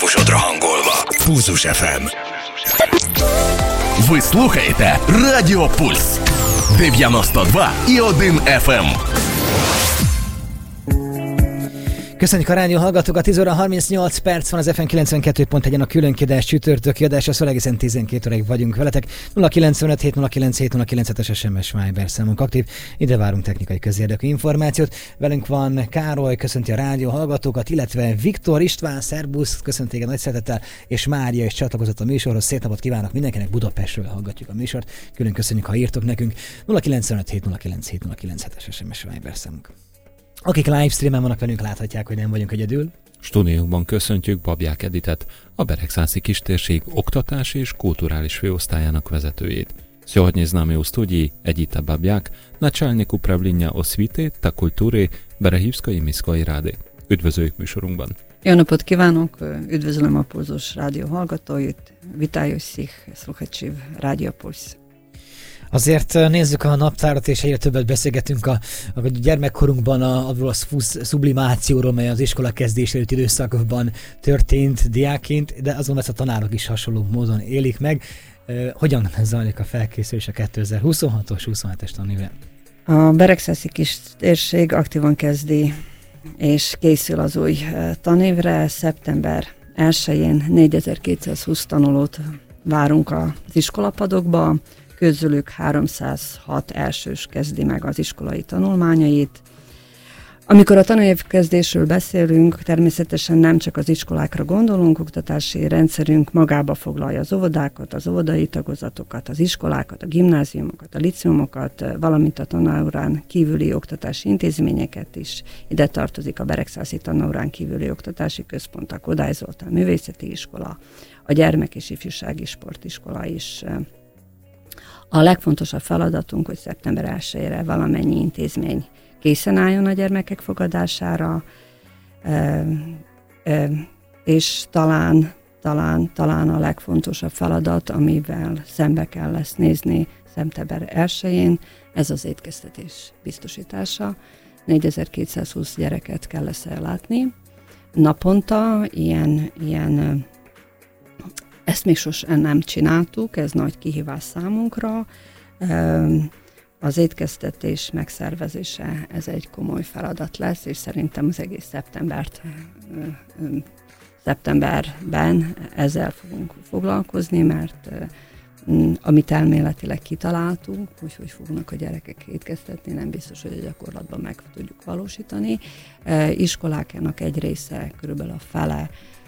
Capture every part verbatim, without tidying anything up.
Pusodra hangolva. Pulzus ef em. Ви слухаєте Радіо Пульс. дев'яносто два і один еф ем. Köszönjük a rádió hallgatókat, tíz óra harmincnyolc perc van az ef em kilencvenkettő pont egyen a különkiadás csütörtöki adása, szóval egészen tizenkét óráig vagyunk veletek. nulla kilencvenöt hét nulla kilenc hét nulla kilenc hetes es em es Viber számunk aktív, ide várunk technikai közérdekű információt. Velünk van Károly, köszönti a rádió hallgatókat, illetve Viktor István, szerbusz, köszönti téged nagy szeretettel, és Mária is csatlakozott a műsorhoz. Szép napot kívánok mindenkinek, Budapestről hallgatjuk a műsort. Külön köszönjük, ha írtok nekünk. nulla kilencvenöt hét nulla kilenc hét nulla kilenc hetes es em es Viber számunk. Akik livestreamen vannak velünk, láthatják, hogy nem vagyunk egyedül. Stúdiónkban köszöntjük Babják Editet, a Beregszászi Kistérség oktatási és kulturális főosztályának vezetőjét. Сьогодні з нами у студії Едіта Баб'як, начальник управління освіти та культури Берегівської міської ради. Üdvözöljük műsorunkban! Jó napot kívánok! Üdvözlöm a Pulzus rádió hallgatóit! Вітаю всіх слухачів Радіо Пульс! Azért nézzük a naptárat, és egyre többet beszélgetünk a, a gyermekkorunkban a, a sublimációról, mely az iskola kezdés előtti időszakban történt diákként, de azon ezt a tanárok is hasonló módon élik meg. Hogyan zajlik a felkészülés a kétezer-huszonhatos huszonhetes tanévre? A Beregszászi Kistérség aktívan kezdi és készül az új tanévre. Szeptember elsején négyezer-kétszázhúsz tanulót várunk az iskolapadokba, közülük háromszázhat elsős kezdi meg az iskolai tanulmányait. Amikor a tanévkezdésről beszélünk, természetesen nem csak az iskolákra gondolunk, oktatási rendszerünk magába foglalja az óvodákat, az óvodai tagozatokat, az iskolákat, a gimnáziumokat, a liceumokat, valamint a tanórán kívüli oktatási intézményeket is. Ide tartozik a Beregszászi Tanórán kívüli oktatási központ, a Kodály Zoltán Művészeti Iskola, a Gyermek- és Ifjúsági Sportiskola is. A legfontosabb feladatunk, hogy szeptember elsejére valamennyi intézmény készen álljon a gyermekek fogadására, és talán, talán, talán a legfontosabb feladat, amivel szembe kell lesz nézni szeptember elsején, ez az étkeztetés biztosítása. négyezer-kétszázhúsz gyereket kell lesz ellátni. Naponta ilyen, ilyen ezt még sosem nem csináltuk, ez nagy kihívás számunkra. Az étkeztetés megszervezése, ez egy komoly feladat lesz, és szerintem az egész szeptembert, szeptemberben ezzel fogunk foglalkozni, mert amit elméletileg kitaláltunk, hogy hogy fognak a gyerekek étkeztetni, nem biztos, hogy a gyakorlatban meg tudjuk valósítani. Iskolákának egy része, körülbelül a fele,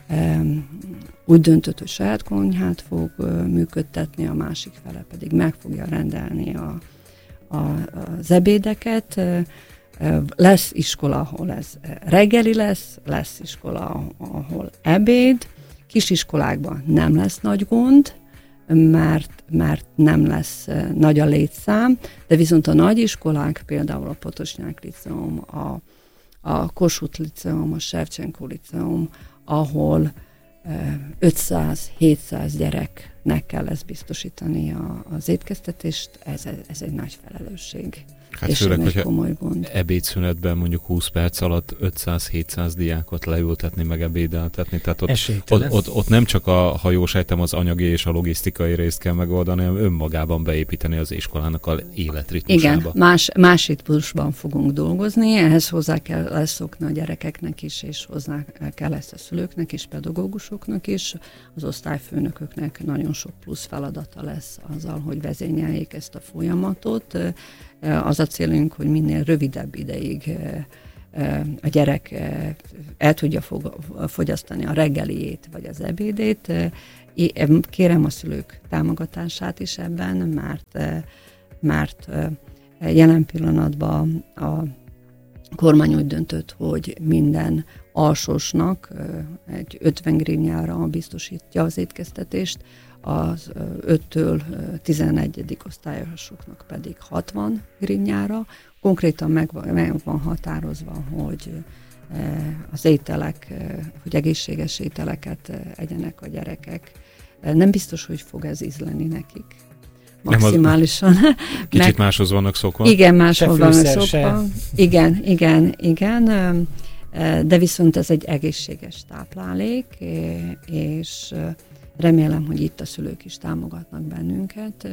úgy döntött, hogy saját konyhát fog működtetni, a másik fele pedig meg fogja rendelni a, a, az ebédeket. Lesz iskola, ahol ez reggeli lesz, lesz iskola, ahol ebéd. Kisiskolákban nem lesz nagy gond, mert, mert nem lesz nagy a létszám, de viszont a nagyiskolák, például a Potosnyák Liceum, a, a Kossuth Liceum, a Shevchenko Liceum, ahol ötszáz-hétszáz gyereknek kell ezt biztosítani a, az étkeztetést, ez, ez egy nagy felelősség. Hát és főleg, egy komoly gond. Ebédszünetben mondjuk húsz perc alatt ötszáz-hétszáz diákot leültetni, meg ebédeltetni, tehát ott, ott, ott, ott nem csak a hajósejtem az anyagi és a logisztikai részt kell megoldani, hanem önmagában beépíteni az iskolának a életritmusába. Igen, más, más ritmusban fogunk dolgozni, ehhez hozzá kell lesz szokni a gyerekeknek is, és hozzá kell lesz a szülőknek is, pedagógusoknak is, az osztályfőnököknek nagyon sok plusz feladata lesz azzal, hogy vezényeljék ezt a folyamatot. Az a célunk, hogy minél rövidebb ideig a gyerek el tudja fogyasztani a reggeliét vagy az ebédét. Kérem a szülők támogatását is ebben, mert, mert jelen pillanatban a kormány úgy döntött, hogy minden alsósnak egy ötven grivnyára biztosítja az étkeztetést, az öttől tizenegyedik osztályosoknak pedig hatvan grivnyára. Konkrétan meg van, meg van határozva, hogy az ételek, hogy egészséges ételeket egyenek a gyerekek. Nem biztos, hogy fog ez ízleni nekik. Maximálisan. Kicsit meg, máshoz vannak szokva? Igen, máshol vannak szokva. Igen, igen, igen. de viszont ez egy egészséges táplálék, és remélem, hogy itt a szülők is támogatnak bennünket.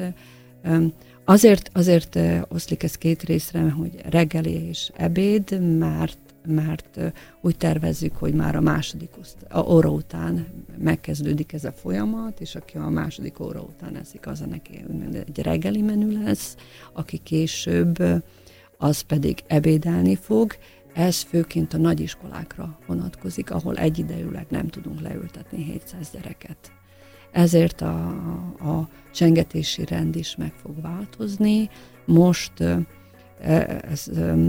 Azért, azért oszlik ez két részre, hogy reggeli és ebéd, mert, mert úgy tervezzük, hogy már a második óra után megkezdődik ez a folyamat, és aki a második óra után eszik, az a neki egy reggeli menü lesz, aki később, az pedig ebédelni fog. Ez főként a nagyiskolákra vonatkozik, ahol egyidejűleg nem tudunk leültetni hétszáz gyereket. Ezért a, a csengetési rend is meg fog változni. Most ez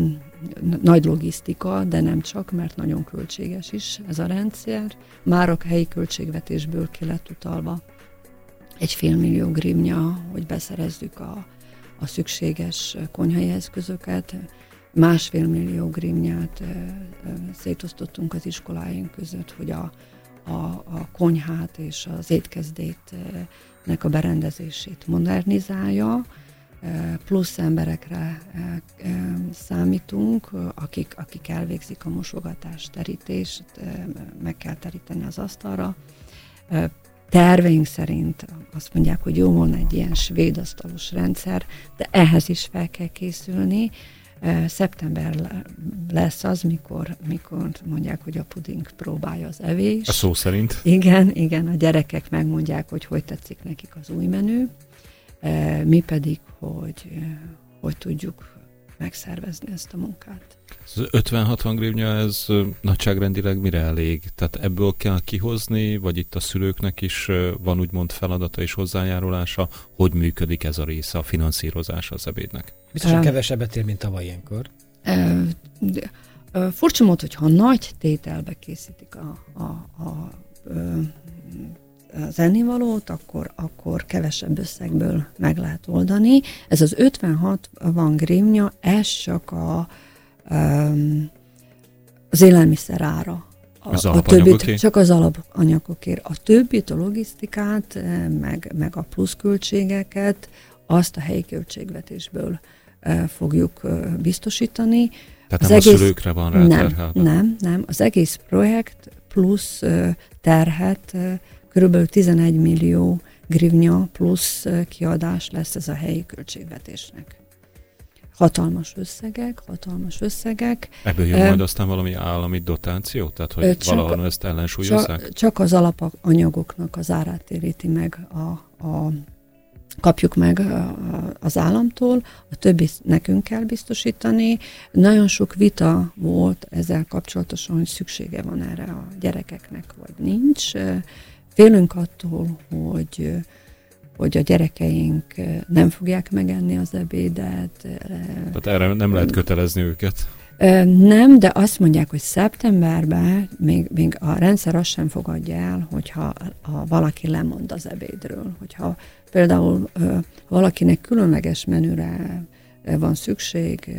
nagy logisztika, de nem csak, mert nagyon költséges is ez a rendszer. Már a helyi költségvetésből ki lett utalva egy félmillió grivnya, hogy beszerezzük a, a szükséges konyhai eszközöket. Másfél millió grivnyát szétosztottunk az iskoláink között, hogy a A, a konyhát és az étkezdétnek a berendezését modernizálja, plusz emberekre számítunk, akik, akik elvégzik a mosogatást, terítést, meg kell teríteni az asztalra. Terveink szerint azt mondják, hogy jó volna egy ilyen svéd asztalos rendszer, de ehhez is fel kell készülni. Szeptember lesz az, mikor, mikor mondják, hogy a puding próbálja az evés. A szó szerint. Igen, igen, a gyerekek megmondják, hogy hogy tetszik nekik az új menü, mi pedig, hogy, hogy tudjuk megszervezni ezt a munkát. Az ötven-hatvan grivnya, ez nagyságrendileg mire elég? Tehát ebből kell kihozni, vagy itt a szülőknek is van úgymond feladata és hozzájárulása? Hogy működik ez a része, a finanszírozása az ebédnek? Biztosan uh, kevesebbet ér, mint tavaly ilyenkor. Uh, uh, furcsa mód, hogyha nagy tételbe készítik a, a, a, uh, az ennivalót, akkor, akkor kevesebb összegből meg lehet oldani. Ez az ötven-hatvan grivnya, ez csak a, um, az élelmiszer ára. A, az a többit, csak az alapanyagokért. A többit, a logisztikát, meg, meg a pluszköltségeket, azt a helyi költségvetésből uh, fogjuk uh, biztosítani. Tehát az nem egész, a szülőkre van ráterhelve? Nem, nem, nem. Az egész projekt plusz uh, terhet uh, körülbelül tizenegy millió grivnya plusz uh, kiadás lesz ez a helyi költségvetésnek. Hatalmas összegek, hatalmas összegek. Ebből jön uh, majd aztán valami állami dotáció? Tehát, hogy csak, valahol ezt ellensúlyozzák? Csak, csak az alapanyagoknak az árát téríti meg a, a kapjuk meg az államtól, a többit nekünk kell biztosítani. Nagyon sok vita volt ezzel kapcsolatosan, hogy szüksége van erre a gyerekeknek, vagy nincs. Félünk attól, hogy, hogy a gyerekeink nem fogják megenni az ebédet. Tehát erre nem lehet kötelezni őket? Nem, de azt mondják, hogy szeptemberben még, még a rendszer azt sem fogadja el, hogyha ha valaki lemond az ebédről. Hogyha például valakinek különleges menüre van szükség,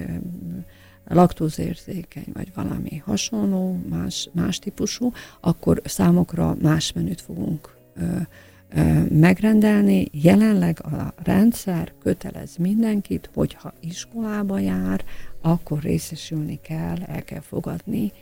laktózérzékeny, vagy valami hasonló, más, más típusú, akkor számokra más menüt fogunk megrendelni. Jelenleg a rendszer kötelez mindenkit, hogyha iskolába jár, akkor részesülni kell, el kell fogadni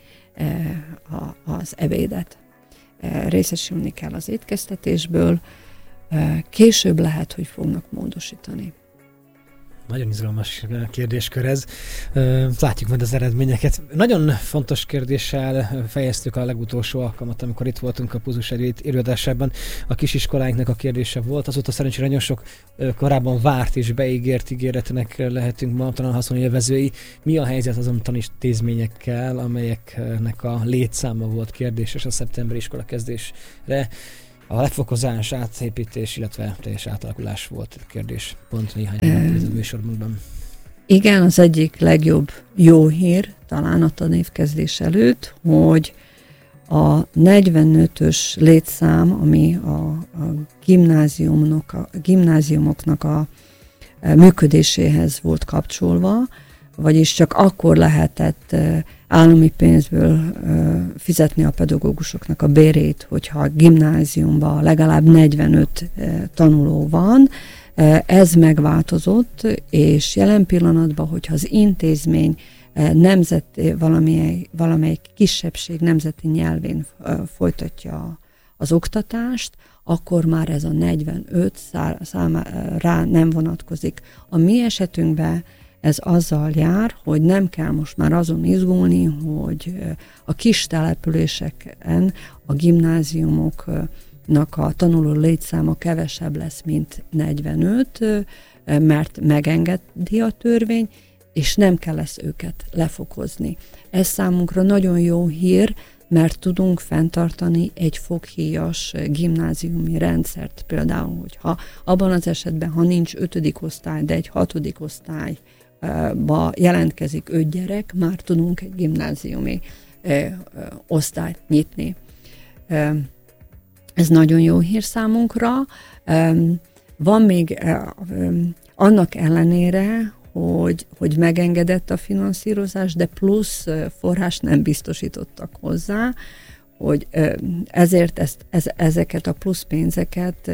az ebédet. Részesülni kell az étkeztetésből, később lehet, hogy fognak módosítani. Nagyon izgalmas kérdéskör ez. Látjuk majd az eredményeket. Nagyon fontos kérdéssel fejeztük a legutolsó alkalmat, amikor itt voltunk a Pulzus előadásában. A kisiskoláinknak a kérdése volt. Azóta szerencsére nagyon sok korábban várt és beígért ígéretnek lehetünk ma talán haszonélvezői. Mi a helyzet azon tanintézményekkel, amelyeknek a létszáma volt kérdéses a szeptemberi iskola kezdésre? A lefokozás, átépítés, illetve teljes átalakulás volt kérdés pont néhány napban a műsorban. Igen, az egyik legjobb jó hír talán a tanévkezdés előtt, hogy a negyvenötös létszám, ami a, a, gimnáziumok, a gimnáziumoknak a működéséhez volt kapcsolva, vagyis csak akkor lehetett állami pénzből fizetni a pedagógusoknak a bérét, hogyha a gimnáziumban legalább negyvenöt tanuló van. Ez megváltozott, és jelen pillanatban, hogyha az intézmény nemzeti, valamelyik, valamelyik kisebbség nemzeti nyelvén folytatja az oktatást, akkor már ez a negyvenöt számára rá nem vonatkozik. A mi esetünkben ez azzal jár, hogy nem kell most már azon izgulni, hogy a kis településeken a gimnáziumoknak a tanuló létszáma kevesebb lesz, mint negyvenöt, mert megengedi a törvény, és nem kell lesz őket lefokozni. Ez számunkra nagyon jó hír, mert tudunk fenntartani egy foghíjas gimnáziumi rendszert. Például, hogyha abban az esetben, ha nincs ötödik osztály, de egy hatodik osztályba jelentkezik öt gyerek, már tudunk egy gimnáziumi osztályt nyitni. Ez nagyon jó hír számunkra. Van még annak ellenére, hogy, hogy megengedett a finanszírozás, de plusz forrás nem biztosítottak hozzá, hogy ezért ezt, ez, ezeket a plusz pénzeket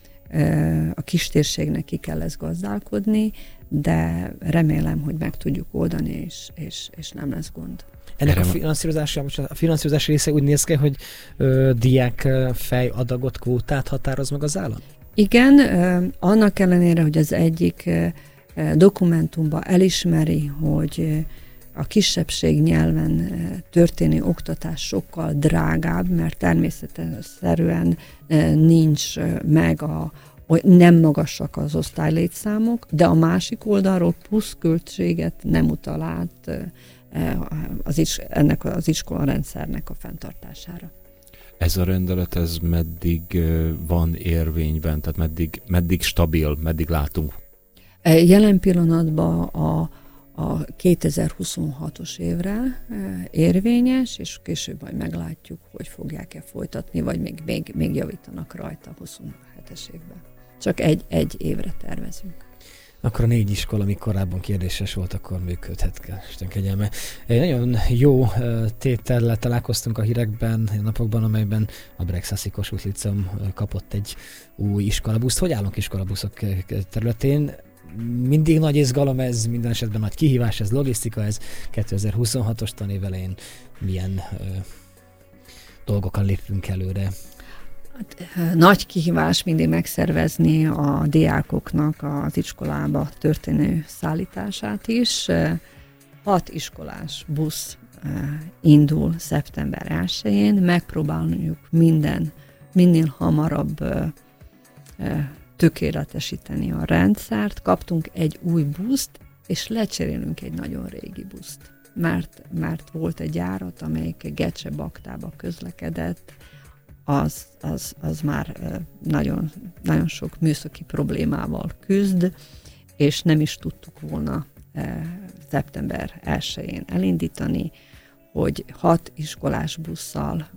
a kistérségnek ki kell ezt gazdálkodni, de remélem, hogy meg tudjuk oldani, és, és, és nem lesz gond. Ennek a finanszírozása, a finanszírozási része úgy néz ki, hogy ö, diák fejadagot, kvótát határoz meg az állam? Igen, ö, annak ellenére, hogy az egyik ö, dokumentumban elismeri, hogy a kisebbség nyelven történő oktatás sokkal drágább, mert természetesen nincs meg a, nem magasak az osztálylétszámok, de a másik oldalról plusz költséget nem utal át az is, ennek az iskolarendszernek a fenntartására. Ez a rendelet, ez meddig van érvényben, tehát meddig, meddig stabil, meddig látunk? Jelen pillanatban a, a kétezer-huszonhatos évre érvényes, és később majd meglátjuk, hogy fogják-e folytatni, vagy még, még, még javítanak rajta a huszonhetes évben. Csak egy, egy évre tervezünk. Akkor a négy iskola, ami korábban kérdéses volt, akkor működhet, Isten kegyelme. Egy nagyon jó tétellel találkoztunk a hírekben, a napokban, amelyben a Beregszászi Kossuth Liceum kapott egy új iskolabuszt. Hogy állunk iskolabuszok területén? Mindig nagy izgalom ez, minden esetben nagy kihívás, ez logisztika, ez kétezer-huszonhatos tanév elején milyen ö, dolgokan lépünk előre? Hát, nagy kihívás mindig megszervezni a diákoknak az iskolába történő szállítását is. Hat iskolás busz indul szeptember elsején, megpróbáljuk minden, minél hamarabb tökéletesíteni a rendszert. Kaptunk egy új buszt, és lecserélünk egy nagyon régi buszt. Mert, mert volt egy járat, amelyik Gecse-Baktába közlekedett, az, az, az már nagyon, nagyon sok műszaki problémával küzd, és nem is tudtuk volna szeptember elsején elindítani, hogy hat iskolás busszal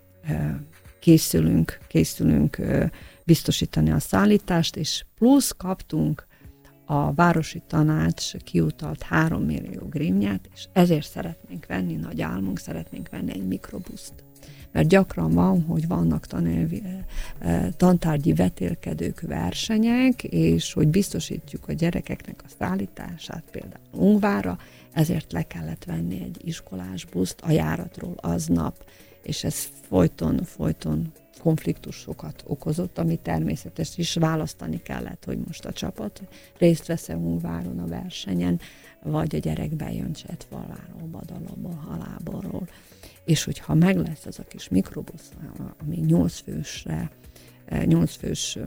készülünk, készülünk biztosítani a szállítást, és plusz kaptunk a városi tanács kiutalt három millió grivnyát, és ezért szeretnénk venni, nagy álmunk, szeretnénk venni egy mikrobuszt. Mert gyakran van, hogy vannak tanelvi, tantárgyi vetélkedők, versenyek, és hogy biztosítjuk a gyerekeknek a szállítását, például Ungvárra, ezért le kellett venni egy iskolás buszt a járatról aznap, és ez folyton, folyton konfliktusokat okozott, ami természetes is, választani kellett, hogy most a csapat részt vesz-e Ungváron a versenyen, vagy a gyerek bejön Csettvalláról, Badalomból, Haláborról. És hogyha meg lesz az a kis mikrobusz, ami nyolc fősre, nyolc fős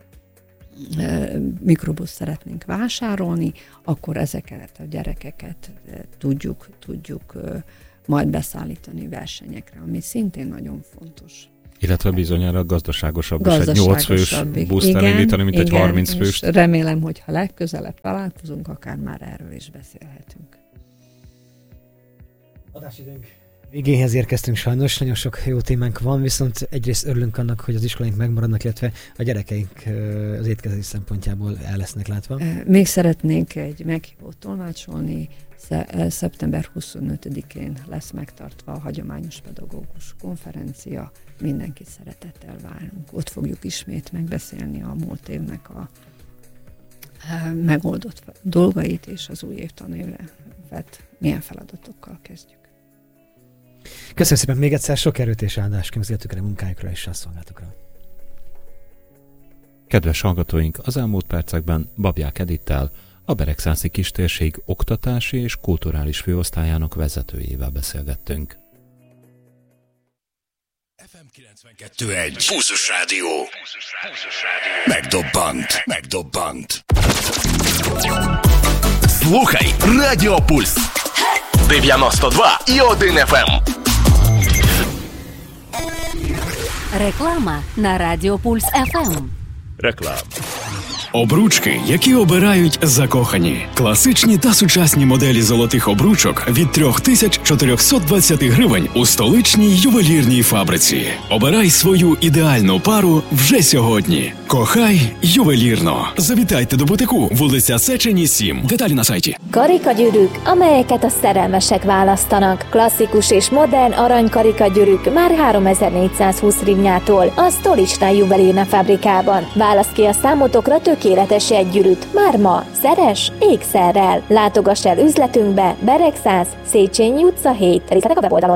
mikrobusz szeretnénk vásárolni, akkor ezeket a gyerekeket tudjuk, tudjuk majd beszállítani versenyekre, ami szintén nagyon fontos. Illetve bizonyára gazdaságosabb is egy nyolc fős buszt elindítani, mint igen, egy harminc fős. Remélem, hogy ha legközelebb találkozunk, akár már erről is beszélhetünk. Adásidőnk végéhez érkeztünk sajnos, nagyon sok jó témánk van, viszont egyrészt örülünk annak, hogy az iskoláink megmaradnak, illetve a gyerekeink az étkezés szempontjából el lesznek látva. Még szeretnénk egy meghívót tolmácsolni. szeptember huszonötödikén lesz megtartva a hagyományos pedagógus konferencia. Mindenkit szeretettel várunk. Ott fogjuk ismét megbeszélni a múlt évnek a megoldott dolgait, és az új évtanévre vett milyen feladatokkal kezdjük. Köszönöm szépen még egyszer, sok erőt és áldást kívánok a munkájukra és a szolgálatokra. Kedves hallgatóink, az elmúlt percekben Babják Edittel, a Beregszászi Kistérség oktatási és kulturális főosztályának vezetőjével beszélgettünk. ef em kilencvenkettő egy Fúzus Rádió. Megdobbant, megdobbant. Слухай Радіо Пульс. дев'яносто два і один еф ем. Реклама на Радіо Пульс еф ем. Реклама. Обручки, які обирають закохані. Класичні та сучасні моделі золотих обручок від три тисячі чотириста двадцять гривень у столичній ювелірній фабриці. Обирай свою ідеальну пару вже сьогодні. Кохай ювелірно. Завітайте до бутику, вулиця Széchenyi сім. Деталі на сайті. Karikagyűrűk, amelyeket a szerelmesek választanak. Klasszikus és modern arany karikagyűrűk már háromezer-négyszázhúsz hrivnyától a Stolicsnai Juvelírna fabrikában. Válasz ki a számotokra tökéletes jegygyűrűt már ma, szeres ékszerrel. Látogass el üzletünkbe, Beregszász, Széchenyi utca hét. Részletek a weboldalon.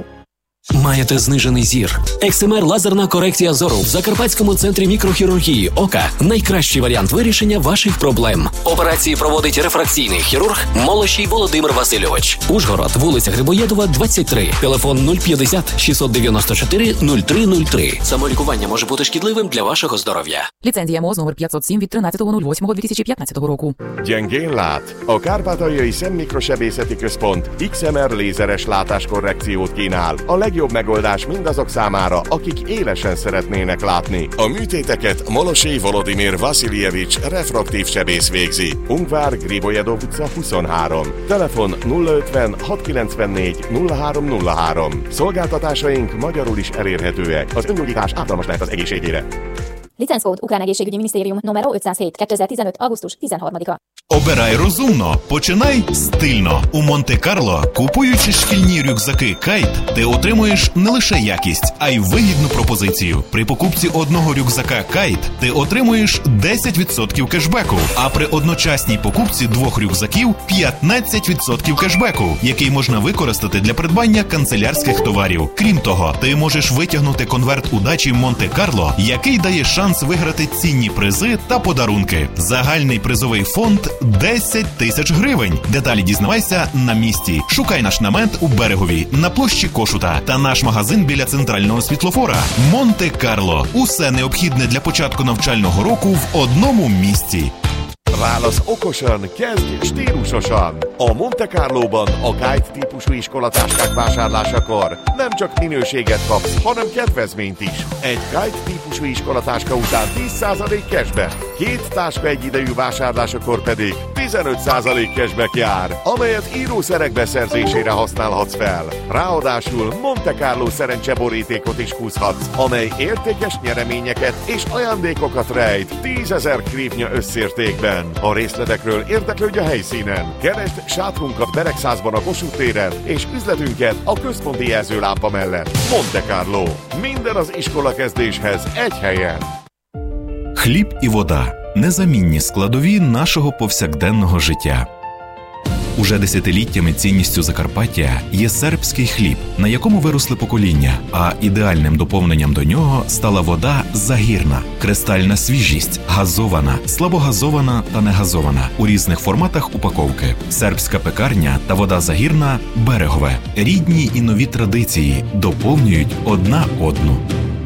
Маєте знижений зір? екс ем ар лазерна корекція зору в Закарпатському центрі мікрохірургії ока. Найкращий варіант вирішення ваших проблем. Операції проводить рефракційний хірург Молощій Володимир Васильович. Ужгород, вулиця Грибоєдова, двадцять три. Телефон нуль п'ятдесят шістсот дев'яносто чотири нуль три нуль три. Самолікування може бути шкідливим для вашого здоров'я. Ліцензія МОЗ номер п'ятсот сім від тринадцятого лютого дві тисячі п'ятнадцятого року. Gyengén lát? A Kárpátaljai Szemmikrosebészeti Központ iksz em er lézeres látáskorrekciót kínál. A legjobb megoldás mindazok számára, akik élesen szeretnének látni. A műtéteket Molosey Volodymyr Vasiljevics refraktív sebész végzi. Ungvár Gribojedov utca huszonhárom. Telefon nulla ötven hatszázkilencvennégy nulla három nulla három. Szolgáltatásaink magyarul is elérhetőek. Az öngyógyítás ártalmas lehet az egészségére. Licenszkód Ukrán Egészségügyi Minisztérium numero ötszázhét kétezer-tizenöt. augusztus tizenharmadika. Обирай розумно, починай стильно. У Монте-Карло, купуючи шкільні рюкзаки Кайт, ти отримуєш не лише якість, а й вигідну пропозицію. При покупці одного рюкзака Кайт ти отримуєш десять відсотків кешбеку, а при одночасній покупці двох рюкзаків п'ятнадцять відсотків кешбеку, який можна використати для придбання канцелярських товарів. Крім того, ти можеш витягнути конверт удачі Монте-Карло, який дає шанс виграти цінні призи та подарунки. Загальний призовий фонд десять тисяч гривень. Деталі дізнавайся на місці. Шукай наш намет у Берегові, на площі Кошута та наш магазин біля центрального світлофора. Монте-Карло. Усе необхідне для початку навчального року в одному місці. Válasz okosan, kezdj stílusosan! A Monte Carlóban a Kite típusú iskolatáskák vásárlásakor nem csak minőséget kapsz, hanem kedvezményt is. Egy Kite típusú iskolatáska után tíz százalék cashback. Két táska egyidejű vásárlásakor pedig tizenöt százalék cashback jár, amelyet írószerek beszerzésére használhatsz fel. Ráadásul Monte Carlo szerencseborítékot is húzhatsz, amely értékes nyereményeket és ajándékokat rejt tízezer hrivnya összértékben. A részletekről érdeklődj a helyszínen. Keresd sátrunkat Beregszászban a Kossuth téren, és üzletünket a központi jelzőlámpa mellett. Monte Carlo. Minden az iskolakezdéshez egy helyen. Хліб і вода – незамінні складові нашого повсякденного життя. Уже десятиліттями цінністю Закарпаття є сербський хліб, на якому виросли покоління, а ідеальним доповненням до нього стала вода Загірна. Кристальна свіжість, газована, слабогазована та негазована у різних форматах упаковки. Сербська пекарня та вода Загірна – Берегове. Рідні і нові традиції доповнюють одна одну.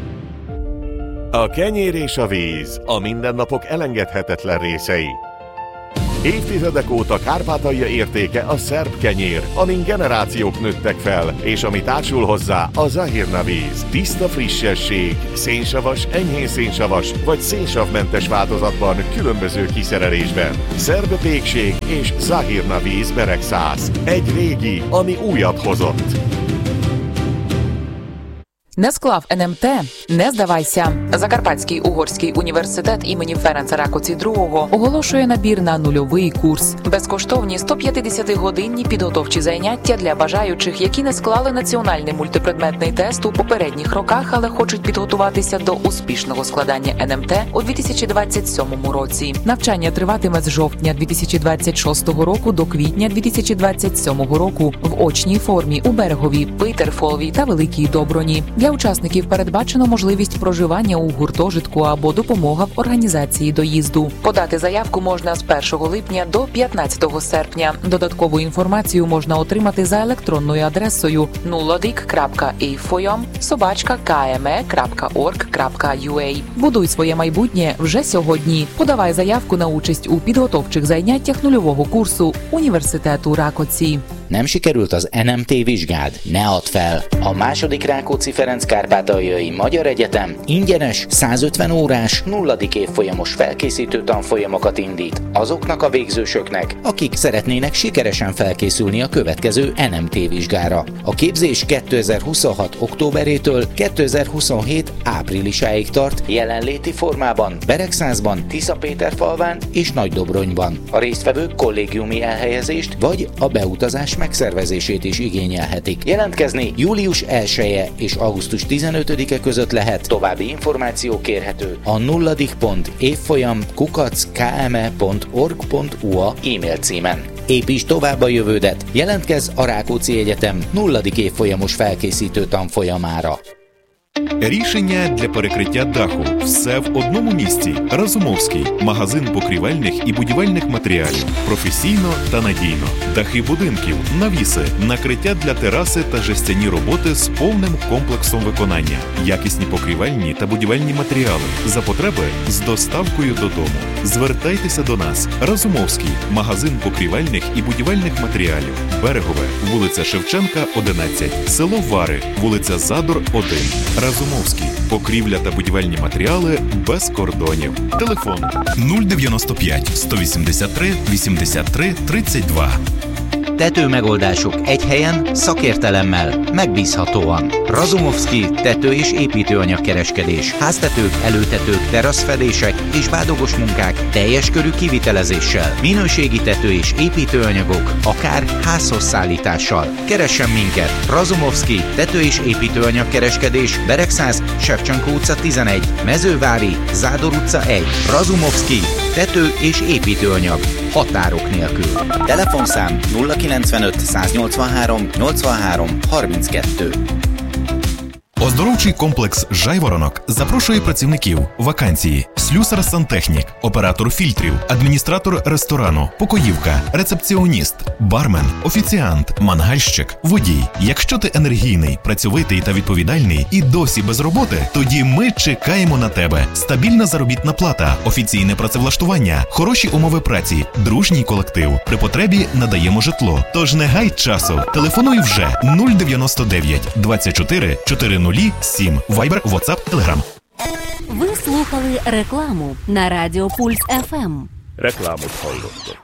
A kenyér és a víz a mindennapok elengedhetetlen részei. Évtizedek óta Kárpátalja értéke a szerb kenyér, amin generációk nőttek fel, és ami társul hozzá a Zahirna víz. Tiszta frissesség, szénsavas, enyhén szénsavas vagy szénsavmentes változatban különböző kiszerelésben. Szerb pékség és Zahirna víz Beregszász. Egy régi, ami újat hozott. Не склав ен ем те? Не здавайся. Закарпатський угорський університет імені Ференца Ракоці другого оголошує набір на нульовий курс. Безкоштовні сто п'ятдесятигодинні підготовчі заняття для бажаючих, які не склали національний мультипредметний тест у попередніх роках, але хочуть підготуватися до успішного складання ен ем те у дві тисячі двадцять сьомому році. Навчання триватиме з жовтня дві тисячі двадцять шостого року до квітня дві тисячі двадцять сьомого року в очній формі у Берегові, Питерфолві та Великій Доброні. Для учасників передбачено можливість проживання у гуртожитку або допомога в організації доїзду. Подати заявку можна з першого липня до п'ятнадцятого серпня. Додаткову інформацію можна отримати за електронною адресою нулоdik крапка ейфойом собачка кме крапка орг крапка ю а. Будуй своє майбутнє вже сьогодні. Подавай заявку на участь у підготовчих заняттях нульового курсу Університету Rákóczi. Nem sikerült az en em té vizsgád? Ne add fel! A második Rákóczi Ferenc Kárpátaljai Magyar Egyetem ingyenes, százötven órás, nulladik évfolyamos felkészítő tanfolyamokat indít azoknak a végzősöknek, akik szeretnének sikeresen felkészülni a következő en em té vizsgára. A képzés kétezer-huszonhat októberétől kétezer-huszonhét áprilisáig tart jelenléti formában Beregszázban, Tiszapéterfalván és Nagydobronyban. A résztvevők kollégiumi elhelyezést vagy a beutazás megszervezését is igényelhetik. Jelentkezni július elseje és augusztus tizenötödike között lehet, további információ kérhető a nulladik pont évfolyam kukac kme pont org pont u a e-mail címen. Építs tovább a jövődet, jelentkezz a Rákóczi Egyetem nulladik évfolyamos felkészítő tanfolyamára. Рішення для перекриття даху. Все в одному місці. Разумовський. Магазин покрівельних і будівельних матеріалів. Професійно та надійно. Дахи будинків, навіси, накриття для тераси та жестяні роботи з повним комплексом виконання. Якісні покрівельні та будівельні матеріали. За потреби з доставкою додому. Звертайтеся до нас. Разумовський. Магазин покрівельних і будівельних матеріалів. Берегове. Вулиця Шевченка, одинадцять. Село Вари. Вулиця Задор, один. Разумовський. Покрівля та будівельні матеріали без кордонів. Телефон нуль дев'яносто п'ять сто вісімдесят три вісімдесят три тридцять два. Tetőmegoldások egy helyen, szakértelemmel, megbízhatóan. Razumowski tető- és építőanyagkereskedés. Háztetők, előtetők, teraszfedések és bádogos munkák teljes körű kivitelezéssel. Minőségi tető- és építőanyagok, akár házhoz szállítással. Keressen minket! Razumowski tető- és építőanyagkereskedés. Beregszáz, Shevchenko utca tizenegy, Mezővári, Zádor utca egy. Razumowski tető- és építőanyag. Határok nélkül. Telefonszám nulla kilencvenöt száznyolcvanhárom nyolcvanhárom harminckettő. Оздоровчий комплекс «Жайворонок» запрошує працівників. Вакансії: слюсар-сантехнік, оператор фільтрів, адміністратор ресторану, покоївка, рецепціоніст, бармен, офіціант, мангальщик, водій. Якщо ти енергійний, працьовитий та відповідальний і досі без роботи, тоді ми чекаємо на тебе. Стабільна заробітна плата, офіційне працевлаштування, хороші умови праці, дружній колектив. При потребі надаємо житло. Тож не гай часу. Телефонуй вже нуль дев'яносто дев'ять двадцять чотири чотиридесят сім. Вайбер, WhatsApp, Telegram. Ви слухали рекламу на Радіо Пульс еф ем. Reklámot hallottok.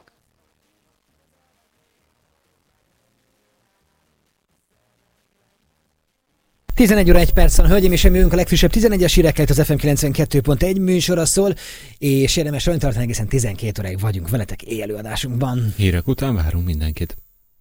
tizenegy óra egy perc van, hölgyeim és uraim, a legfrissebb tizenegyes hírekkel, az ef em kilencvenkettő pont egy műsora szól, és érdemes olyan tartani, egészen tizenkét óráig vagyunk veletek élőadásunkban. Hírek után várunk mindenkit.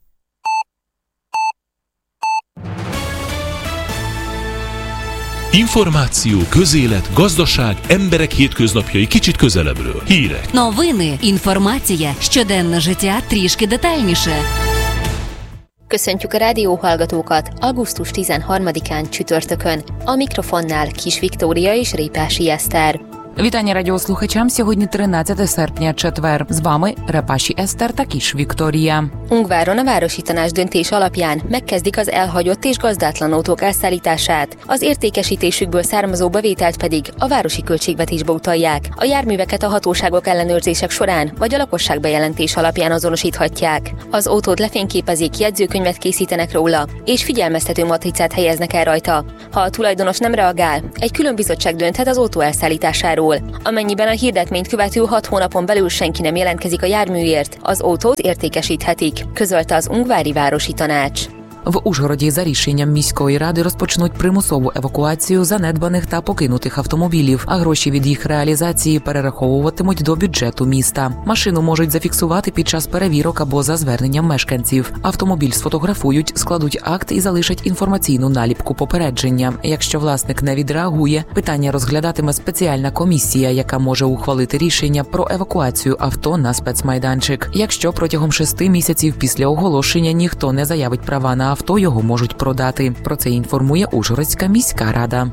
Információ, közélet, gazdaság, emberek hétköznapjai kicsit közelebbről. Hírek. Новини, інформація, щоденне життя трішки детальніше. Köszöntjük a rádióhallgatókat augusztus tizenharmadikán csütörtökön. A mikrofonnál Kis Viktória és Répási Eszter. Вітання радіослухачам. Сьогодні тринадцяте серпня, четвер. З вами Репаші Eszter та Kis Viktória. Ungváron a Városi Tanács döntés alapján megkezdik az elhagyott és gazdátlan autók elszállítását, az értékesítésükből származó bevételt pedig a városi költségvetésbe utalják. A járműveket a hatóságok ellenőrzések során vagy a lakosság bejelentés alapján azonosíthatják. Az autót lefényképezik, jegyzőkönyvet készítenek róla, és figyelmeztető matricát helyeznek el rajta. Ha a tulajdonos nem reagál, egy külön bizottság dönthet az autó elszállításáról. Amennyiben a hirdetményt követő hat hónapon belül senki nem jelentkezik a járműért, az autót értékesíthetik, közölte az Ungvári Városi Tanács. В Ужгороді за рішенням міської ради розпочнуть примусову евакуацію занедбаних та покинутих автомобілів, а гроші від їх реалізації перераховуватимуть до бюджету міста. Машину можуть зафіксувати під час перевірок або за зверненням мешканців. Автомобіль сфотографують, складуть акт і залишать інформаційну наліпку попередження. Якщо власник не відреагує, питання розглядатиме спеціальна комісія, яка може ухвалити рішення про евакуацію авто на спецмайданчик. Якщо протягом шести місяців після оголошення ніхто не заявить права на авто, його можуть продати. Про це інформує Ужгородська міська rada.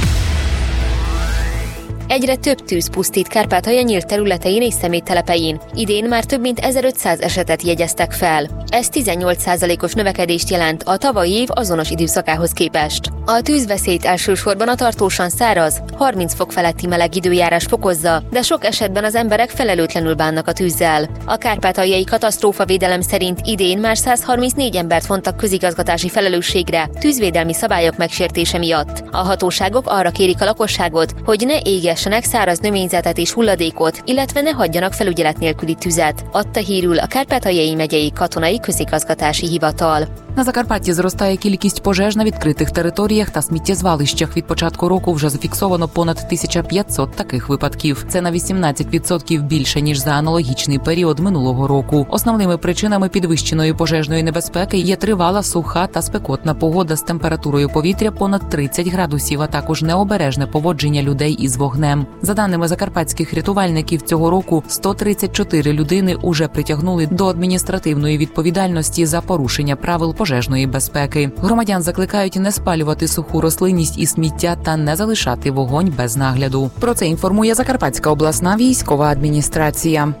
Egyre több tűz pusztít Kárpátalja nyílt területein és szeméttelepein. Idén már több mint ezerötszáz esetet jegyeztek fel. Ez tizennyolc százalékos növekedést jelent a tavalyi év azonos időszakához képest. A tűzveszélyt elsősorban a tartósan száraz, harminc fok feletti meleg időjárás fokozza, de sok esetben az emberek felelőtlenül bánnak a tűzzel. A kárpátaljai katasztrófavédelem szerint idén már száz harmincnégy embert vontak közigazgatási felelősségre tűzvédelmi szabályok megsértése miatt. A hatóságok arra kérik a lakosságot, hogy ne égessenek száraz növényzetet és hulladékot, illetve ne hagyjanak felügyelet nélküli tüzet, adta hírül a Kárpátaljai megyei katonai közigazgatási hivatal. На Закарпатті зростає кількість пожеж на відкритих територіях та сміттєзвалищах. Від початку року вже зафіксовано понад тисяча п'ятсот таких випадків. Це на вісімнадцять відсотків більше, ніж за аналогічний період минулого року. Основними причинами підвищеної пожежної небезпеки є тривала, суха та спекотна погода з температурою повітря понад тридцять градусів, а також необережне поводження людей із вогнем. За даними закарпатських рятувальників, цього року сто тридцять чотири людини уже притягнули до адміністративної відповідальності за порушення правил пожежної безпеки. Громадян закликають не спалювати суху рослинність і сміття та не залишати вогонь без нагляду. Про це інформує Закарпатська обласна військова адміністрація.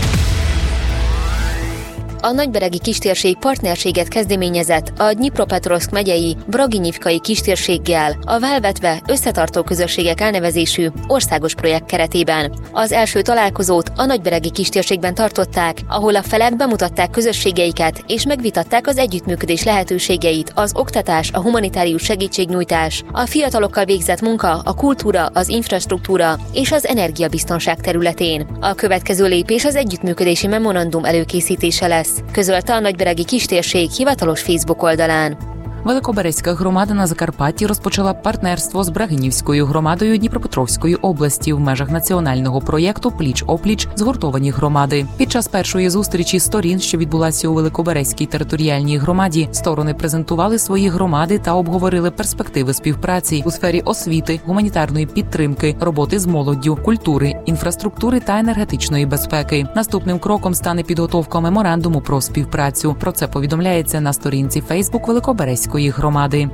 A nagyberegi kistérség partnerséget kezdeményezett a Dnipropetrovszk megyei Braginyivkai kistérséggel a Válvetve Összetartó Közösségek elnevezésű országos projekt keretében. Az első találkozót a nagyberegi kistérségben tartották, ahol a felek bemutatták közösségeiket és megvitatták az együttműködés lehetőségeit az oktatás, a humanitárius segítségnyújtás, a fiatalokkal végzett munka, a kultúra, az infrastruktúra és az energiabiztonság területén. A következő lépés az együttműködési memorandum előkészítése lesz, közölte a nagyberegi kistérség hivatalos Facebook oldalán. Великоберезька громада на Закарпатті розпочала партнерство з Брагинівською громадою Дніпропетровської області в межах національного проєкту «Пліч-опліч. Згуртовані громади». Під час першої зустрічі сторін, що відбулася у Великоберезькій територіальній громаді, сторони презентували свої громади та обговорили перспективи співпраці у сфері освіти, гуманітарної підтримки, роботи з молоддю, культури, інфраструктури та енергетичної безпеки. Наступним кроком стане підготовка меморандуму про співпрацю. Про це повідомляється на сторінці Фейсбук Великоберезької gромади.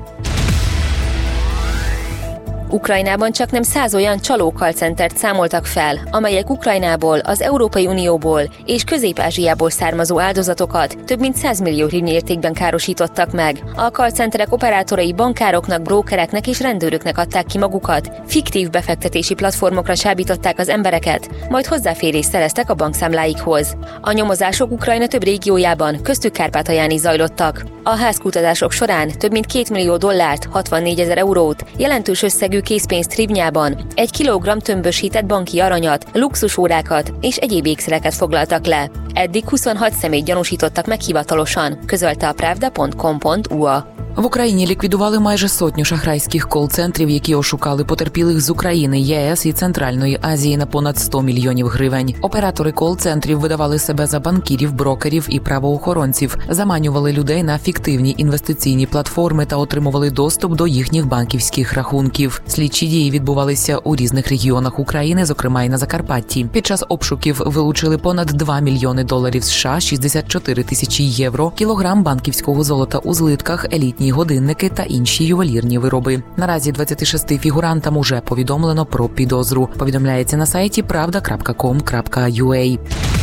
Ukrajnában csaknem száz olyan csaló callcentert számoltak fel, amelyek Ukrajnából, az Európai Unióból és Közép-Ázsiából származó áldozatokat több mint száz millió hrivnyi értékben károsítottak meg. A callcenterek operátorai bankároknak, brókereknek és rendőröknek adták ki magukat, fiktív befektetési platformokra csábították az embereket, majd hozzáférést szereztek a bankszámláikhoz. A nyomozások Ukrajna több régiójában, köztük Kárpátalján is zajlottak. A házkutatások során több mint két millió dollárt, hatvannégyezer eurót, jelentős összegű készpénzt hrivnyában, egy kilogramm tömbösített banki aranyat, luxusórákat és egyéb ékszereket foglaltak le. Eddig huszonhat személyt gyanúsítottak meg hivatalosan, közölte a pravda pont com pont u a. В Україні ліквідували майже сотню шахрайських кол-центрів, які ошукали потерпілих з України, ЄС і Центральної Азії на понад сто мільйонів гривень. Оператори кол-центрів видавали себе за банкірів, брокерів і правоохоронців, заманювали людей на фіктивні інвестиційні платформи та отримували доступ до їхніх банківських рахунків. Слідчі дії відбувалися у різних регіонах України, зокрема й на Закарпатті. Під час обшуків вилучили понад два мільйони доларів США, шістдесят чотири тисячі євро, кілограм банківського золота у злитках, елітні годинники та інші ювелірні вироби. Наразі двадцяти шести фігурантам уже повідомлено про підозру. Повідомляється на сайті правда крапка ком крапка ю а.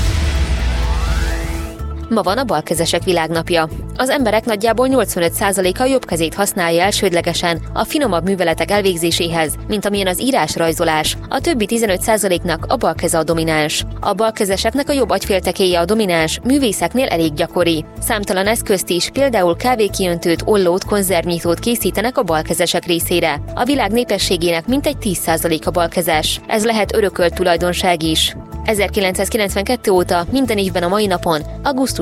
Ma van a balkezesek világnapja. Az emberek nagyjából nyolcvanöt százaléka jobb kezét használja elsődlegesen a finomabb műveletek elvégzéséhez, mint amilyen az írás-rajzolás. A többi tizenöt százaléknak a bal keze a domináns. A balkezeseknek a jobb agyféltekéje a domináns, művészeknél elég gyakori. Számtalan eszközt is, például kávékiöntőt, ollót, konzervnyitót készítenek a balkezesek részére. A világ népességének mintegy tíz százaléka balkezes. Ez lehet örökölt tulajdonság is. ezerkilencszázkilencvenkettő óta minden évben a mai napon, augusztus